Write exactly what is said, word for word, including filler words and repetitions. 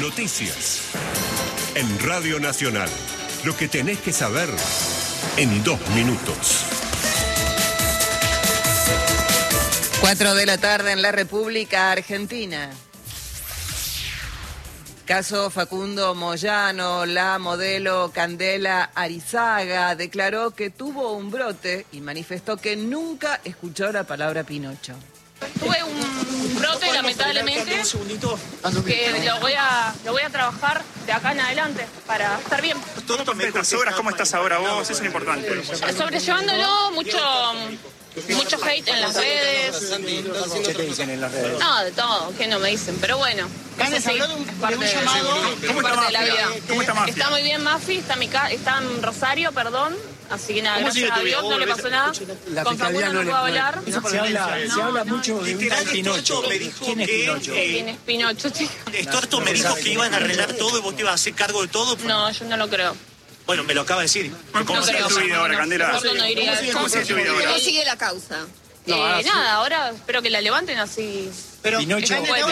Noticias. En Radio Nacional. Lo que tenés que saber en dos minutos. Cuatro de la tarde en la República Argentina. Caso Facundo Moyano, la modelo Candela Arizaga declaró que tuvo un brote y manifestó que nunca escuchó la palabra Pinocho. Tuve un brote, lamentablemente, que lo voy a lo voy a trabajar de acá en adelante para estar bien. Todas estas horas, ¿cómo estás ahora vos? Eso es importante. Sobrellevándolo, mucho mucho hate en las redes. ¿Qué te dicen en las redes? No, de todo, que no me dicen, pero bueno. Canes, Sí, habló de un, es parte de un de- llamado. ¿Cómo es está parte de la Mafia? vida. ¿Cómo está Mafia? Está muy bien Mafi, está, en mi ca está en Rosario, perdón. Así que nada, ¿Cómo sigue gracias a tu vida? Dios, no le Vos, pasó nada. La Con fiscalía Facundo no le- puedo hablar. Se habla, se habla mucho de un Literal, tal Pinocho. Estorto me dijo ¿Quién es que, Pinocho? eh, ¿Quién es Pinocho, chico? Estorto me dijo que iban a arreglar todo y vos te ibas a hacer cargo de todo. No, yo no lo creo. Bueno, me lo acaba de decir. ¿Cómo No sigue creo. tu vida ahora, Candela? Estorto no diría eso. ¿Cómo sigue tu vida ahora? ¿Cómo sigue la causa? No, Eh, ahora sí. nada, ahora espero que la levanten así. Pero, Pinocho. Candela,